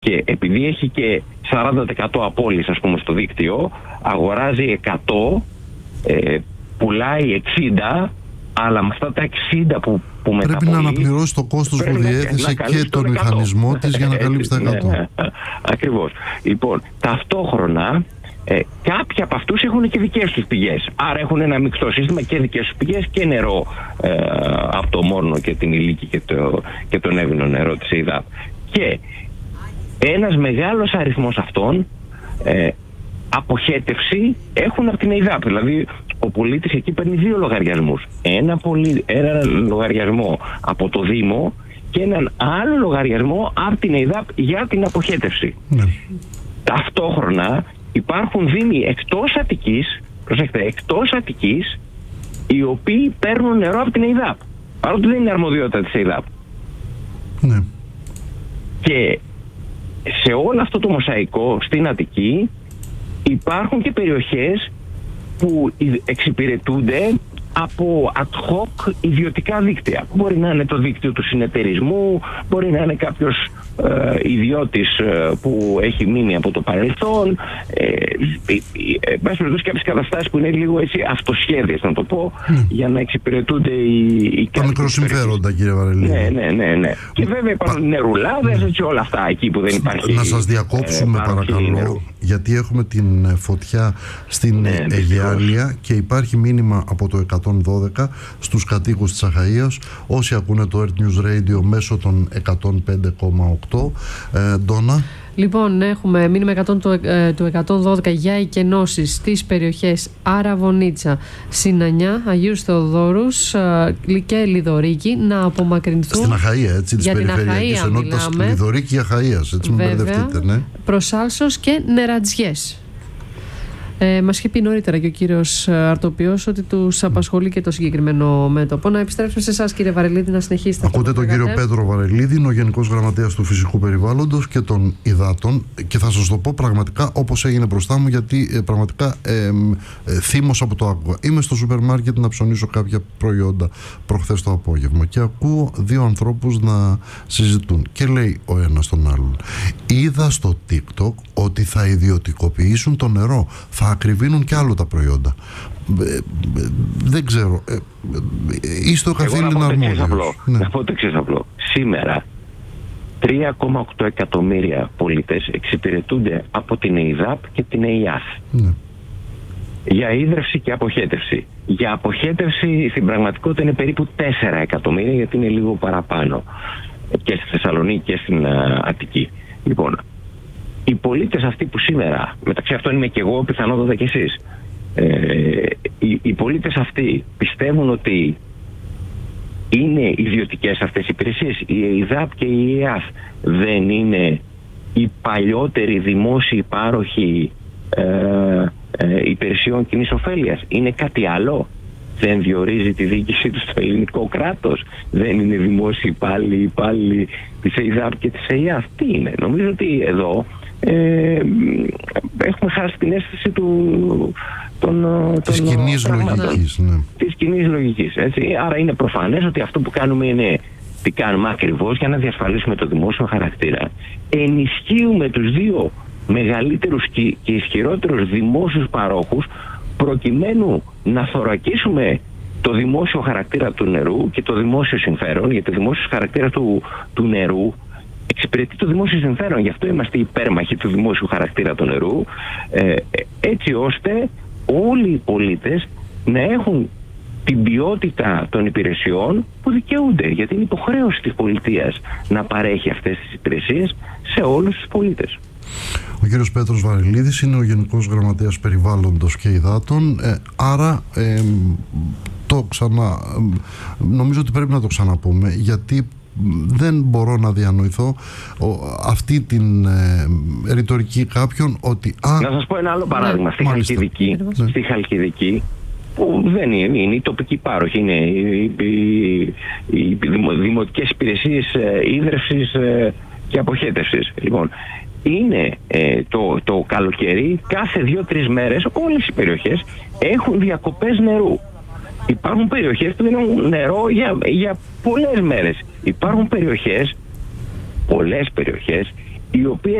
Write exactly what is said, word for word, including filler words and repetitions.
Και επειδή έχει και σαράντα τοις εκατό απώλειες, ας πούμε, στο δίκτυο, αγοράζει εκατό, ε, πουλάει εξήντα, αλλά με αυτά τα εξήντα που, που μεταπολεί... Πρέπει να αναπληρώσει το κόστος που διέθεσε και τον μηχανισμό της για να καλύψει τα εκατό. Ναι, ακριβώς. Λοιπόν, ταυτόχρονα, ε, κάποιοι από αυτούς έχουν και δικές τους πηγές. Άρα έχουν ένα μεικτό σύστημα και δικές τους πηγές και νερό ε, από το Μόρνο και την Ηλίκη και, το, και τον Εύινο νερό της ΕΙΔΑΠ. Και ένας μεγάλος αριθμός αυτών ε, αποχέτευση έχουν από την ΕΙΔΑΠ. Δηλαδή ο πολίτης εκεί παίρνει δύο λογαριασμούς. Ένα, πολί, ένα λογαριασμό από το Δήμο και έναν άλλο λογαριασμό από την ΕΙΔΑΠ για την αποχέτευση. Ναι. Ταυτόχρονα υπάρχουν δήμοι εκτός Αττικής, προσέξτε, εκτός Αττικής, οι οποίοι παίρνουν νερό από την ΕΙΔΑΠ, παρότι δεν είναι αρμοδιότητα της ΕΙΔΑΠ. Ναι. Και σε όλο αυτό το μοσαϊκό στην Αττική υπάρχουν και περιοχές που εξυπηρετούνται από ad hoc ιδιωτικά δίκτυα. Μπορεί να είναι το δίκτυο του συνεταιρισμού, μπορεί να είναι κάποιος ε, ιδιώτης ε, που έχει μείνει από το παρελθόν, ε, ε, ε, ε, περιπτώσει κάποιες καταστάσεις που είναι λίγο έτσι αυτοσχέδιες, να το πω, mm. για να εξυπηρετούνται οι, οι τα μικροσυμφέροντα, κύριε Βαρελίδη. Ναι, ναι, ναι, ναι. Και βέβαια υπάρχουν νερουλάδες, έτσι, όλα αυτά εκεί που δεν υπάρχει. Να σας διακόψουμε ε, παρακαλώ, γιατί έχουμε την φωτιά στην ναι, Αιγιάλια και υπάρχει μήνυμα από το εκατόν δώδεκα στους κατοίκους της Αχαΐας, όσοι ακούνε το Earth News Radio μέσω των εκατόν πέντε κόμμα οκτώ. ε, Ντόνα. Λοιπόν, έχουμε μήνυμα εκατό του, ε, του εκατόν δώδεκα για εκενώσεις στις περιοχές Αραβωνίτσα, Συνανιά, Αγίους Θεοδόρους ε, και Λιδωρίκη να απομακρυνθούν. Στην Αχαΐα, έτσι, της περιφερειακής ενότητας Λιδωρίκη Αχαΐας, έτσι, μην μπερδευτείτε, ναι. Προς Άλσος και Νερατζιές. Ε, μας είχε πει νωρίτερα και ο κύριος Αρτοπιός ότι τους απασχολεί και το συγκεκριμένο μέτωπο. Να επιστρέψουμε σε εσάς, κύριε Βαρελίδη, να συνεχίσετε. Ακούτε τον κύριο Πέτρο Βαρελίδη, είναι ο Γενικός Γραμματέας του Φυσικού Περιβάλλοντος και των Υδάτων, και θα σας το πω πραγματικά όπως έγινε μπροστά μου, γιατί ε, πραγματικά ε, ε, ε, θύμωσα από το άκουγα. Είμαι στο σούπερ μάρκετ να ψωνίσω κάποια προϊόντα προχθές το απόγευμα και ακούω δύο ανθρώπους να συζητούν και λέει ο ένας τον άλλον: είδα στο TikTok ότι θα ιδιωτικοποιήσουν το νερό, θα ακριβίνουν και άλλο τα προϊόντα. Ε, ε, δεν ξέρω. Ε, ε, είστε ο καθήλυνα αρμόδιος. Ναι. Να πω το εξής απλό. Σήμερα τρία κόμμα οκτώ εκατομμύρια πολίτες εξυπηρετούνται από την ΕΙΔΑΠ και την ΕΙΑΘ. Ναι. Για ίδρυυση και αποχέτευση. Για αποχέτευση στην πραγματικότητα είναι περίπου τέσσερα εκατομμύρια, γιατί είναι λίγο παραπάνω και στη Θεσσαλονίκη και στην uh, Αττική. Λοιπόν, οι πολίτες αυτοί που σήμερα, μεταξύ αυτών είμαι και εγώ, πιθανότατα και εσείς, ε, οι, οι πολίτες αυτοί πιστεύουν ότι είναι ιδιωτικές αυτές οι υπηρεσίες. Η ΕΙΔΑΠ και η ΕΙΑΘ δεν είναι οι παλιότεροι δημόσιοι πάροχοι ε, ε, υπηρεσιών κοινής ωφέλειας? Είναι κάτι άλλο? Δεν διορίζει τη διοίκησή του στο ελληνικό κράτος? Δεν είναι δημόσιοι υπάλληλοι, υπάλληλοι της ΕΙΔΑΠ και της ΕΙΑΘ? Τι είναι? Νομίζω ότι εδώ ε, έχουμε χάσει την αίσθηση του, των, της κοινής λογικής. Ναι. Της κοινής λογικής, έτσι. Άρα είναι προφανές ότι αυτό που κάνουμε είναι, τι κάνουμε ακριβώς για να διασφαλίσουμε το δημόσιο χαρακτήρα. Ενισχύουμε τους δύο μεγαλύτερους και, και ισχυρότερους δημόσιους παρόχους, προκειμένου να θωρακίσουμε το δημόσιο χαρακτήρα του νερού και το δημόσιο συμφέρον, γιατί το δημόσιο χαρακτήρα του, του νερού εξυπηρετεί το δημόσιο συμφέρον. Γι' αυτό είμαστε υπέρμαχοι του δημόσιου χαρακτήρα του νερού, ε, έτσι ώστε όλοι οι πολίτες να έχουν την ποιότητα των υπηρεσιών που δικαιούνται, γιατί είναι υποχρέωση της πολιτείας να παρέχει αυτές τις υπηρεσίες σε όλους τους πολίτες. Ο κύριος Πέτρος Βαρελίδης είναι ο Γενικός Γραμματέας Περιβάλλοντος και Υδάτων, ε, άρα ε, το ξανά, νομίζω ότι πρέπει να το ξαναπούμε, γιατί δεν μπορώ να διανοηθώ ο, αυτή την ε, ρητορική κάποιων ότι... Α, να σας πω ένα άλλο παράδειγμα. Ναι, στη, Χαλκιδική, ναι. στη Χαλκιδική, που δεν είναι, είναι η τοπική πάροχη, είναι οι, οι, οι δημοτικές υπηρεσίες ε, ίδρευσης ε, και αποχέτευσης. Λοιπόν, είναι ε, το, το καλοκαίρι, κάθε δύο-τρεις μέρες όλες οι περιοχές έχουν διακοπές νερού. Υπάρχουν περιοχές που δεν έχουν νερό για, για πολλές μέρες. Υπάρχουν περιοχές, πολλές περιοχές, οι οποίες